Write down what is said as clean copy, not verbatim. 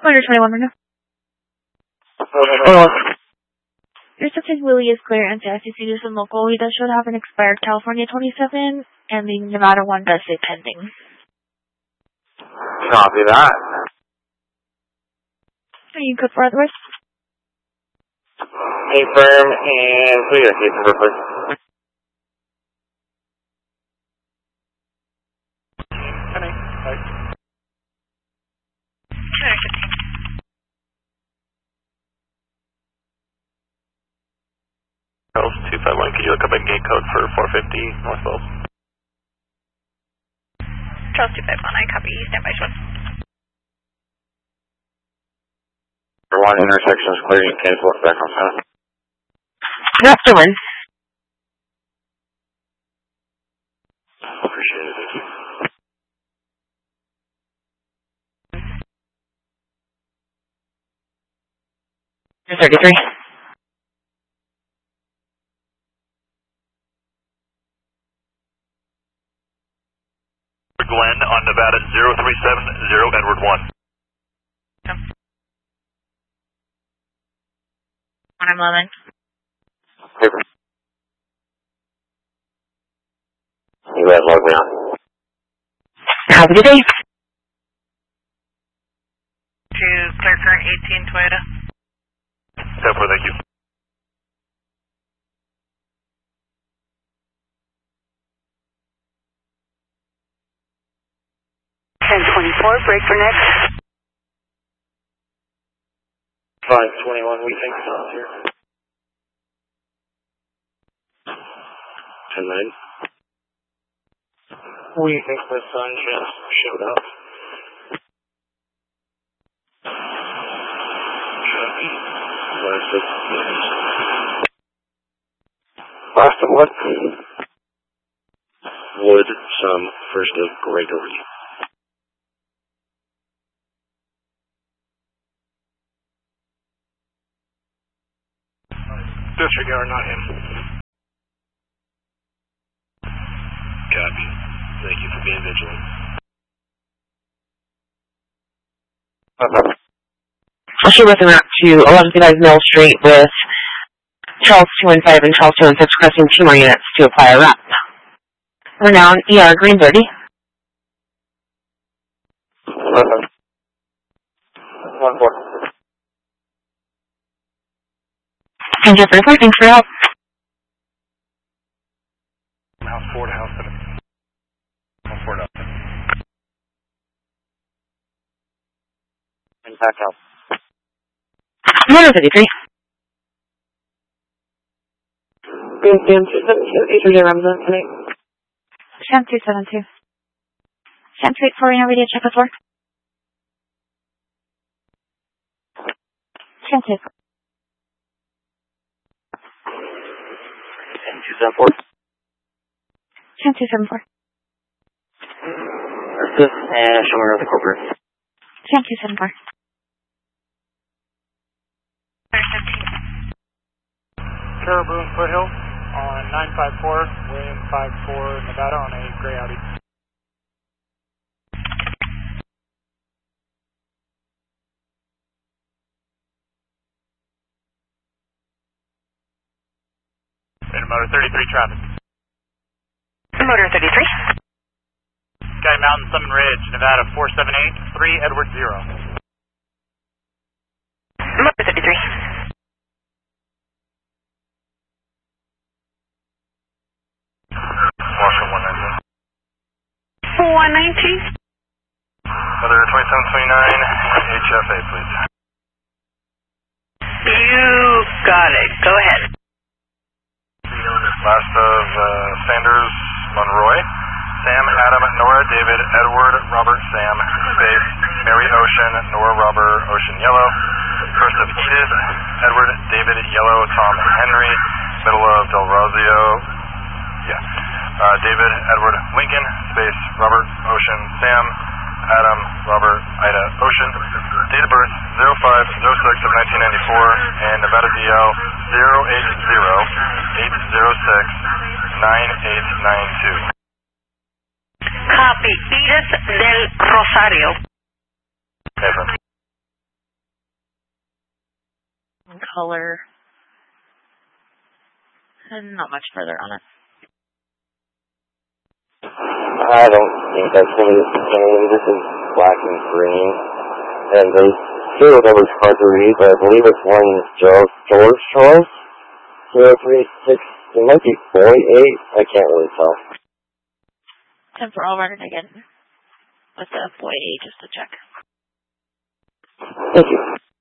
121 window. Your subject Willie is clear and SCC is in local. He does should have an expired California 27, and the Nevada one does say pending. Copy that. Are you good for otherwise? Confirm and clear. Please. Charles 251, could you look up a gate code for 450 North Wells? Charles 251, I copy. Stand by, one. For one intersection is clear, you can look back on that. That's the one. Appreciate it, thank you. You're 33. Glenn on Nevada 0370 Edward 1. When I'm loving. Paper. You guys log me on. Have a good day. To clear current 18 Toyota. Therefore, thank you. Break for next. 521, we think so here. 10-9. We think the sun just showed up. Last of what? Wood, some, first of Gregory. Disregard, not him. Copy. Thank you for being vigilant. I'll shoot with a map to 1155 Mill Street with Charles 215 and Charles 216 requesting 2 more units to apply a wrap. We're now on ER Green 30. 1-4. Thank you for reporting for help. House 4 to House 7. House 4 to House 7. Impact house. 133. Green Sam 272, Ramsden, tonight. Sam 272. Sam 284, you know, ready to check the floor? Sam 284. 274. 274. Assist and shoulder of the corporate. 274. Caribou and Foothill on 954, William 54, Nevada on a gray Audi. Motor 33 traffic. Motor 33. Sky Mountain, Summon Ridge, Nevada 478, 3 Edward 0. Motor 33. Marshall 119. 119. Mother 2729, HFA, please. You got it. Go ahead. Last of Sanders, Monroy, Sam, Adam, Nora, David, Edward, Robert, Sam, space, Mary, Ocean, Nora, Robert, Ocean, Yellow. First of Edith, Edward, David, Yellow, Tom, Henry. Middle of Del Rosio, David, Edward, Lincoln, space, Robert, Ocean, Sam, Adam, Robert, Ida, Ocean. Date of birth 05/06 of 1994 and Nevada DL 080-806-9892. Copy. Edith del Rosario. Affirm. and color. And not much further on it. I don't think that's going to be the same. This is black and green. And the serial number's hard to read, but I believe it's one George Charles. 036. It might be 48. I can't really tell. 10 for all running again. With the 48 just to check. Thank you.